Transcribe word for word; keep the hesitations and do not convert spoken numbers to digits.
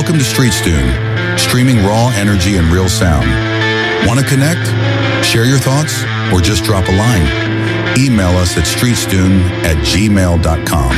Welcome to StreetsTune, streaming raw energy and real sound. Want to connect? Share your thoughts? Or just drop a line? Email us at streetstune at gmail dot com.